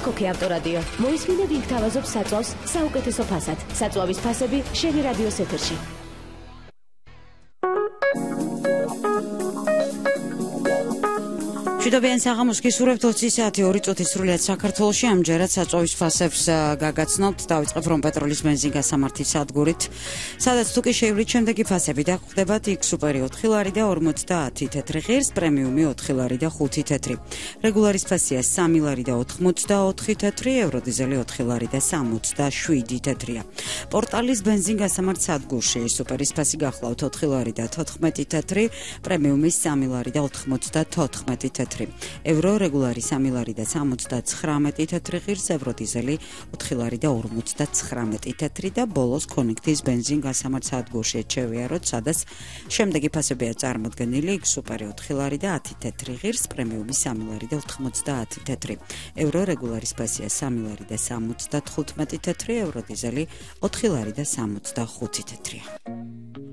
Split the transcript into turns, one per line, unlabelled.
კოკი ავტორადიო. მოისმინე ვინ გთავაზობს საწვავს საუკეთესო ფასად. საწვავის ფასები შენი რადიოს ეთერში.
Შვიდობიან საღამოს გისურვებთ 20 საათი 2 წუთი სრულიად საქართველოში ამჯერად საწვავის ფასებს გაგაცნობთ. დავიწყებ რომ პეტროლის ბენზინგასამართის სადგურით, სადაც თუ კი შეივლით შემდეგი ფასები დაგხვდებათ: იქ სუპერი 4 ლარი და 50 თეთრი ღირს, პრემიუმი 4 ლარი და 5 თეთრი. რეგულარის ფასია 3 ლარი და 84 თეთრი, ევროდიზელი 4 ლარი და 67 თეთრია. პორტალის ბენზინგასამართ სადგურში სუპერის ფასი გახლავთ 4 ლარი და 14 თეთრი, პრემიუმი 3 ლარი და 94 თეთრი. ევრო რეგულარი 3 ლარი და 79 თეთრი ღირს, ევროდიზელი 4 ლარი და 59 თეთრი და ბოლოს კონექტის ბენზინგასამართ სადგურში ეჩევიაროთ, სადაც შემდეგი ფასებია წარმოდგენილი: იქ სუპერი 4 ლარი და 10 თეთრი ღირს, პრემიუმი 3 ლარი და 90 თეთრი. ევრო რეგულარის ფასია 3 ლარი და 75 თეთრი, ევროდიზელი 4 ლარი და 65 თეთრია.